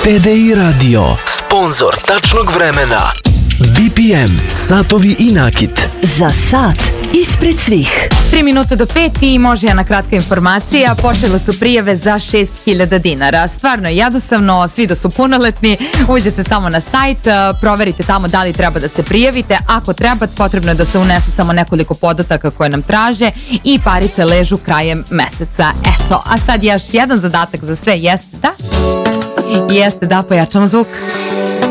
TDI Radio, sponsor tačnog vremena. BPM, satovi i nakit. Za sat ispred svih. 3 minuta do 5 i može jedna kratka informacija. Počele su prijave za 6.000 dinara. Stvarno je jednostavno, svi da su punoletni, uđe se samo na sajt, proverite tamo da li treba da se prijavite. Ako treba, potrebno je da se unesu samo nekoliko podataka koje nam traže i parice ležu krajem meseca. Eto, a sad još jedan zadatak za sve jeste da pojačamo zvuk.